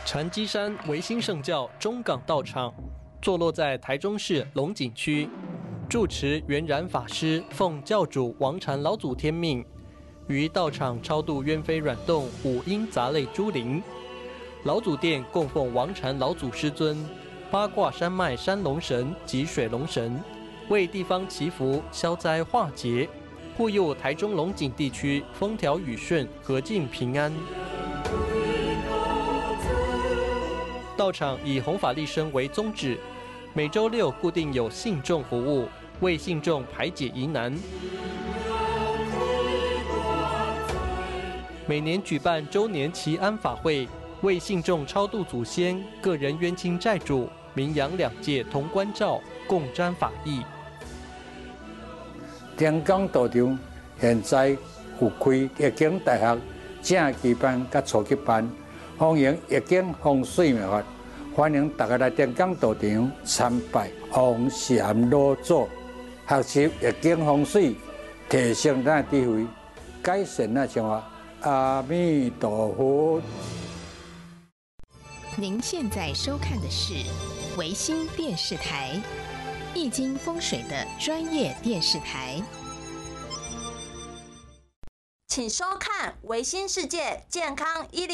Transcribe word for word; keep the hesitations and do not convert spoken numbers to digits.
禅机山维新圣教中港道场，坐落在台中市龙井区。住持圆然法师奉教主王禅老祖天命，于道场超度鸢飞软动五阴杂类诸灵。老祖殿供奉王禅老祖师尊、八卦山脉山龙神及水龙神，为地方祈福消灾化劫，护佑台中龙井地区风调雨顺、和静平安。道场以弘法利生为宗旨，每周六固定有信众服务，为信众排解疑难。每年举办周年祈安法会，为信众超度祖先、个人冤亲债主，名扬两界同关照，共沾法益。 天港道场现在有开易经大学正期班甲初级班，欢迎易经风水命法，欢迎大家来天港道场参拜王禅老祖，学习易经风水，提升咱的智慧，改善咱生活。阿弥陀佛。 您现在收看的是维新电视台，易经风水的专业电视台。 请收看维新世界健康一零。